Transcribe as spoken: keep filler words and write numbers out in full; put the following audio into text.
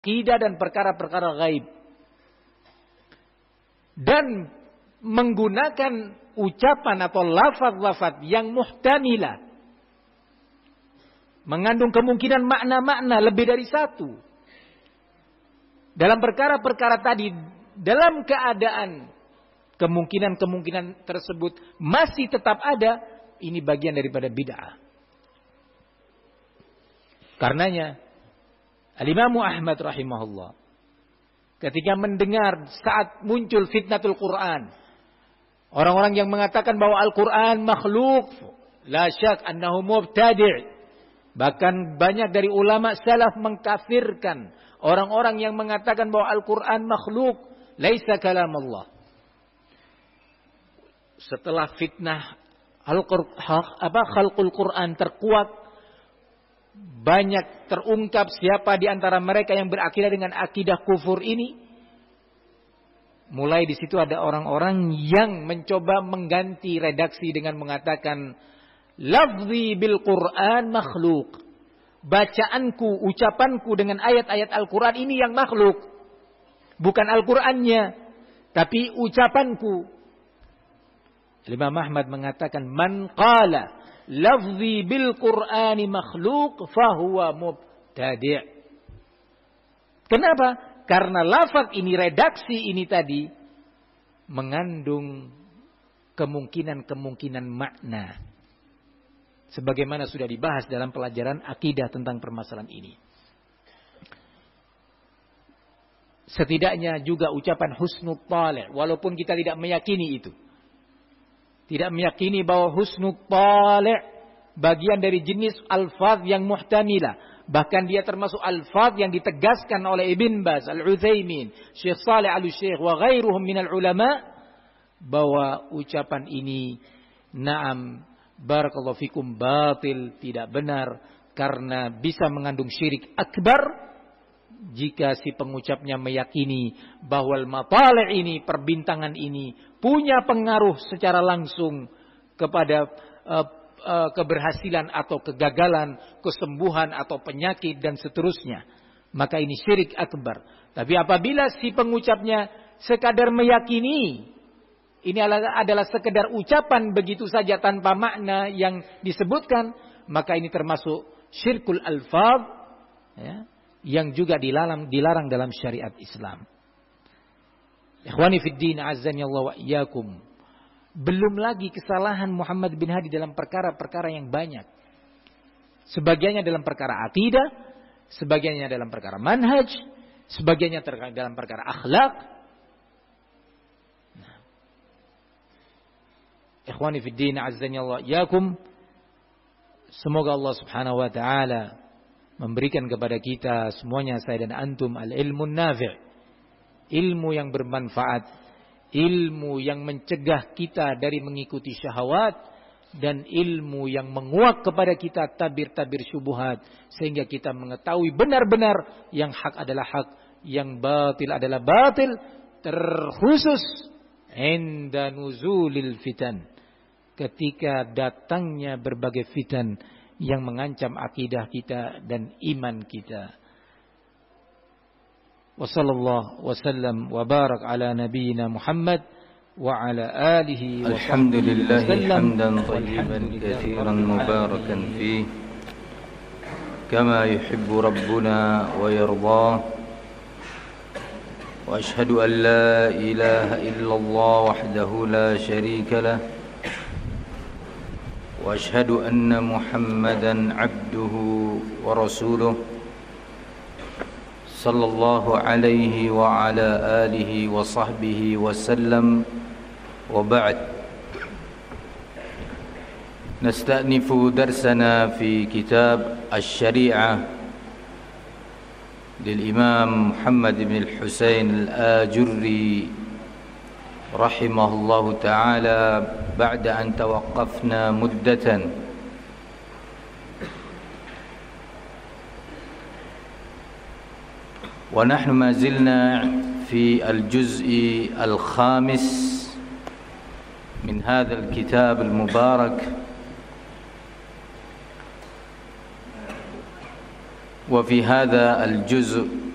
akidah dan perkara-perkara gaib. Dan menggunakan ucapan atau lafaz-lafaz yang muhtamilah, mengandung kemungkinan makna-makna lebih dari satu. Dalam perkara-perkara tadi, dalam keadaan kemungkinan-kemungkinan tersebut masih tetap ada, ini bagian daripada bid'ah. Karenanya Al-Imam Ahmad rahimahullah ketika mendengar saat muncul fitnatul Quran, orang-orang yang mengatakan bahwa Al-Quran makhluk, la syak annahu mubtadi'. Bahkan banyak dari ulama salaf mengkafirkan orang-orang yang mengatakan bahwa Al-Quran makhluk, laisa kalam Allah. Setelah fitnah apa khalqul Quran terkuat, banyak terungkap siapa di antara mereka yang berakidah dengan akidah kufur ini. Mulai di situ ada orang-orang yang mencoba mengganti redaksi dengan mengatakan lafzi bil Quran makhluk. Bacaanku, ucapanku dengan ayat-ayat Al-Quran ini yang makhluk. Bukan Al-Qurannya, tapi ucapanku. Imam Ahmad mengatakan man qala lafzi bil Qur'ani makhluk fahuwa mubtadi'. Kenapa? Karena lafaz ini, redaksi ini tadi mengandung kemungkinan-kemungkinan makna. Sebagaimana sudah dibahas dalam pelajaran akidah tentang permasalahan ini. Setidaknya juga ucapan husnul talih, walaupun kita tidak meyakini itu. Tidak meyakini bahwa husnul talih bagian dari jenis alfaz yang muhtamilah. Bahkan dia termasuk alfaz yang ditegaskan oleh Ibn Baz, Al-Utsaimin, Syekh Shalih Al-Syekh wa ghairuhum minal ulama, bahwa ucapan ini na'am barakallahu fikum batil, tidak benar, karena bisa mengandung syirik akbar jika si pengucapnya meyakini bahwa al-matalih ini, perbintangan ini punya pengaruh secara langsung kepada uh, uh, keberhasilan atau kegagalan, kesembuhan atau penyakit dan seterusnya. Maka ini syirik akbar. Tapi apabila si pengucapnya sekadar meyakini, ini adalah, adalah sekedar ucapan begitu saja tanpa makna yang disebutkan, maka ini termasuk syirkul alfaz, ya, yang juga dilarang, dilarang dalam syariat Islam. Ikhwani fid din, azzani Allah wa iyyakum. Belum lagi kesalahan Muhammad bin Hadi dalam perkara-perkara yang banyak. Sebagiannya dalam perkara akidah, sebagiannya dalam perkara manhaj, sebagiannya dalam perkara akhlak. Nah. Ikhwani fid din, azzani Allah wa iyyakum. Semoga Allah Subhanahu wa taala memberikan kepada kita semuanya, saya dan antum, al-ilmun nafi', ilmu yang bermanfaat, ilmu yang mencegah kita dari mengikuti syahwat, dan ilmu yang menguak kepada kita tabir-tabir syubhat, sehingga kita mengetahui benar-benar yang hak adalah hak, yang batil adalah batil, terkhusus inda nuzulil fitan, ketika datangnya berbagai fitan yang mengancam akidah kita dan iman kita. Wa sallallahu wa sallam wa barak ala nabiyyina Muhammad wa ala alihi wa sahbihi wa sallam. Hamdan tayyiban katsiran mubarakan fihi kama yuhibbu rabbuna wa yardah. Wa ashhadu an la ilaha illallah wahdahu la sharika lah. وأشهد أن محمدا عبده ورسوله صلى الله عليه وعلى آله وصحبه وسلم وبعد. نستأنف درسنا في كتاب الشريعة للإمام محمد بن الحسين الآجري رحمه الله تعالى بعد أن توقفنا مدة. ونحن ما زلنا في الجزء الخامس من هذا الكتاب المبارك، وفي هذا الجزء